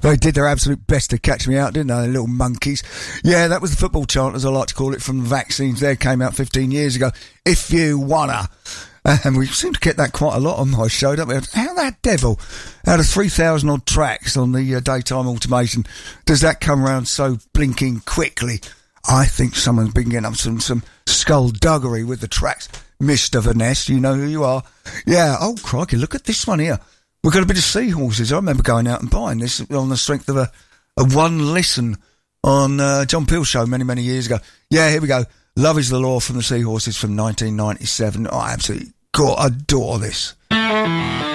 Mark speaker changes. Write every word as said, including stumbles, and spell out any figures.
Speaker 1: They did their absolute best to catch me out, didn't they, the little monkeys? Yeah, that was the football chant, as I like to call it, from the Vaccines. There came out fifteen years ago. If you wanna. And we seem to get that quite a lot on my show, don't we? How that devil, out of three thousand odd tracks on the uh, daytime automation, does that come around so blinking quickly? I think someone's been getting up some, some skullduggery with the tracks. Mister Vaness, you know who you are. Yeah, oh crikey, look at this one here. We've got a bit of Seahorses. I remember going out and buying this on the strength of a, a one listen on uh, John Peel show many, many years ago. Yeah, here we go. Love is the Law from the Seahorses from nineteen ninety-seven. I absolutely adore this.